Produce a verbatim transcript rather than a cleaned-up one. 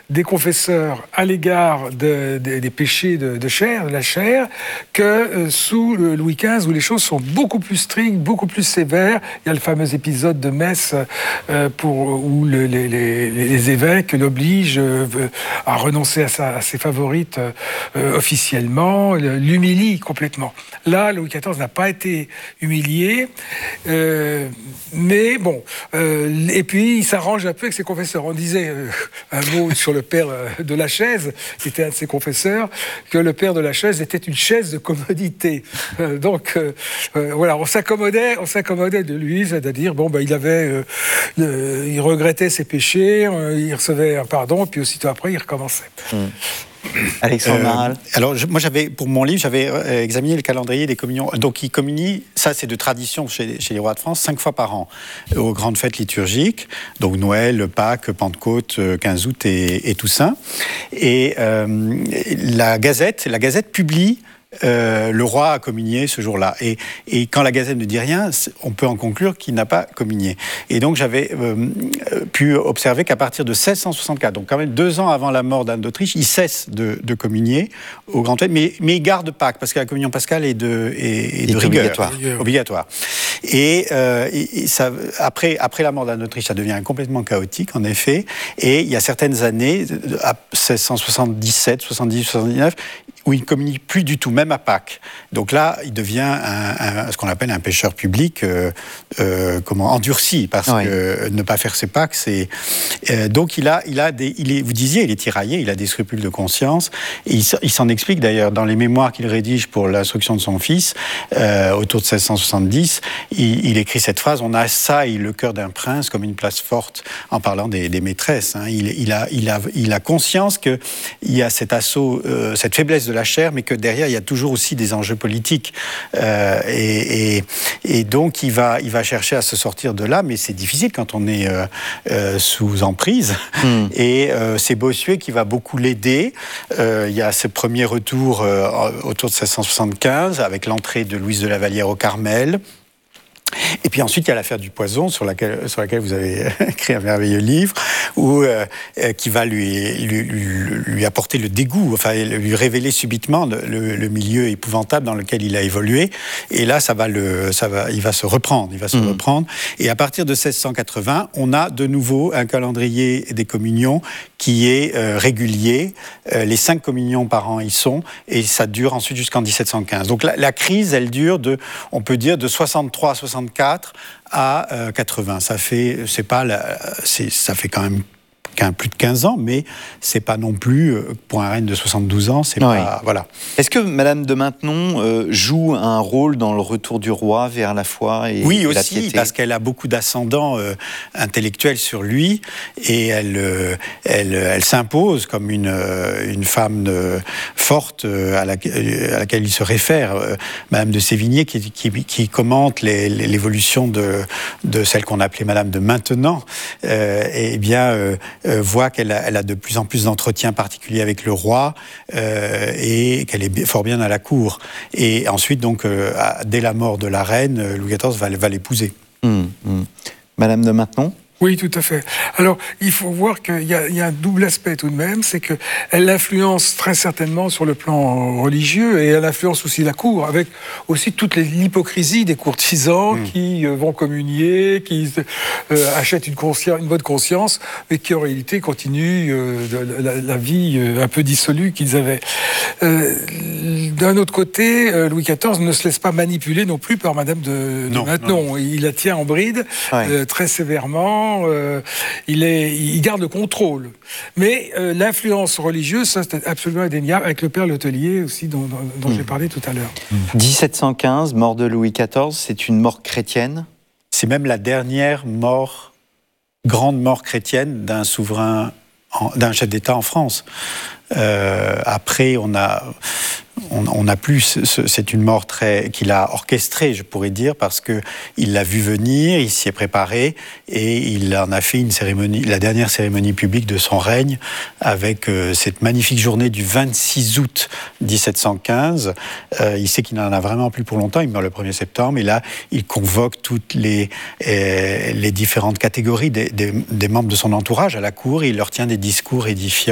des confesseurs à l'égard de, de, des péchés de, de chair, de la chair, que euh, sous le Louis quinze, où les choses sont beaucoup plus strictes, beaucoup plus sévères. Il y a le fameux épisode de Metz euh, pour, où le, les, les, les évêques l'obligent euh, à renoncer à, sa, à ses favorites euh, officiellement, l'humilient complètement. Là, Louis quatorze n'a pas été humilié, euh, mais bon, euh, et puis il s'arrange un peu avec ses confesseurs. On disait euh, un mot sur le père de la chaise, qui était un de ses confesseurs, que le père de la chaise était une chaise de commodité. Euh, donc euh, euh, voilà, on s'accommodait, on s'accommodait de lui, c'est-à-dire bon ben il avait, euh, euh, il regrettait ses péchés, euh, il recevait un pardon, puis aussitôt après il recommençait. Mmh. Alexandre Maral. Euh, alors, je, moi, j'avais, pour mon livre, j'avais euh, examiné le calendrier des communions. Donc, ils communient, ça, c'est de tradition chez, chez les rois de France, cinq fois par an, aux grandes fêtes liturgiques, donc Noël, Pâques, Pentecôte, quinze août et, et Toussaint. Et euh, la Gazette, la Gazette publie Euh, le roi a communié ce jour-là. Et, et quand la Gazette ne dit rien, on peut en conclure qu'il n'a pas communié. Et donc j'avais euh, pu observer qu'à partir de seize cent soixante-quatre, donc quand même deux ans avant la mort d'Anne d'Autriche, il cesse de, de communier au Grand Fête, mais, mais il garde Pâques, parce que la communion pascale est de, est, est de rigueur, obligatoire. obligatoire. Et, euh, et ça, après, après la mort d'Anne d'Autriche, ça devient complètement chaotique, en effet. Et il y a certaines années, à seize cent soixante-dix-sept, soixante-dix, soixante-dix-neuf, où il ne communie plus du tout, même à Pâques. Donc là, il devient un, un, ce qu'on appelle un pécheur public, euh, euh, comment, endurci, parce ouais. que ne pas faire ses Pâques, c'est... Euh, donc il a, il a des... Il est, vous disiez, il est tiraillé, il a des scrupules de conscience, et il, il s'en explique d'ailleurs dans les mémoires qu'il rédige pour l'instruction de son fils, euh, autour de seize cent soixante-dix, il, il écrit cette phrase, on assaille le cœur d'un prince comme une place forte, en parlant des, des maîtresses. Hein. Il, il, a, il, a, il a conscience qu'il y a cet assaut, euh, cette faiblesse de la chair, mais que derrière, il y a toujours aussi des enjeux politiques. Euh, et, et, et donc, il va, il va chercher à se sortir de là, mais c'est difficile quand on est euh, euh, sous emprise. Mm. Et euh, c'est Bossuet qui va beaucoup l'aider. Euh, il y a ce premier retour euh, autour de seize cent soixante-quinze, avec l'entrée de Louise de La Vallière au Carmel. Et puis ensuite, il y a l'affaire du poison, sur laquelle, sur laquelle vous avez écrit un merveilleux livre, où, euh, qui va lui, lui, lui apporter le dégoût, enfin lui révéler subitement le, le, le milieu épouvantable dans lequel il a évolué. Et là, ça va le, ça va, il va se reprendre, il va se mmh. reprendre. Et à partir de seize cent quatre-vingts, on a de nouveau un calendrier des communions qui est euh, régulier. Euh, les cinq communions par an y sont, et ça dure ensuite jusqu'en dix-sept cent quinze. Donc la, la crise, elle dure de, on peut dire, de soixante-trois à soixante-quatre à euh, quatre-vingts. Ça fait, c'est pas, la, c'est, ça fait quand même plus de quinze ans, mais c'est pas non plus, pour un règne de soixante-douze ans, c'est ouais. pas... Voilà. Est-ce que Madame de Maintenon euh, joue un rôle dans le retour du roi vers la foi et, oui, et aussi, la piété ? Parce qu'elle a beaucoup d'ascendant euh, intellectuel sur lui, et elle, euh, elle, elle s'impose comme une, euh, une femme de, forte euh, à, la, à laquelle il se réfère. Euh, Madame de Sévigné, qui, qui, qui commente les, les, l'évolution de, de celle qu'on appelait Madame de Maintenon, euh, et bien... Euh, Euh, voit qu'elle a, elle a de plus en plus d'entretiens particuliers avec le roi euh, et qu'elle est fort bien à la cour. Et ensuite, donc, euh, à, dès la mort de la reine, Louis quatorze va, va l'épouser. Mmh, mmh. Madame de Maintenon ? Oui, tout à fait. Alors, il faut voir qu'il y a, il y a un double aspect tout de même, c'est qu'elle influence très certainement sur le plan religieux, et elle influence aussi la cour, avec aussi toute l'hypocrisie des courtisans mmh. qui euh, vont communier, qui euh, achètent une, conscience, une bonne conscience, mais qui en réalité continuent euh, de, la, la vie euh, un peu dissolue qu'ils avaient. Euh, d'un autre côté, euh, Louis quatorze ne se laisse pas manipuler non plus par Madame de, de Maintenon. Il la tient en bride ouais. euh, très sévèrement. Euh, il, est, il garde le contrôle. Mais euh, l'influence religieuse, ça c'est absolument indéniable, avec le père Letellier aussi, dont, dont, dont mmh. j'ai parlé tout à l'heure. dix-sept cent quinze, mort de Louis quatorze, c'est une mort chrétienne ? C'est même la dernière mort, grande mort chrétienne d'un souverain, en, d'un chef d'État en France. Euh, après, on a... On, on a plus, c'est une mort très, qu'il a orchestrée, je pourrais dire, parce qu'il l'a vu venir, il s'y est préparé, et il en a fait une cérémonie, la dernière cérémonie publique de son règne, avec euh, cette magnifique journée du vingt-six août dix-sept cent quinze. Euh, il sait qu'il n'en a vraiment plus pour longtemps, il meurt le premier septembre, et là, il convoque toutes les, euh, les différentes catégories des, des, des membres de son entourage à la cour, et il leur tient des discours édifiants.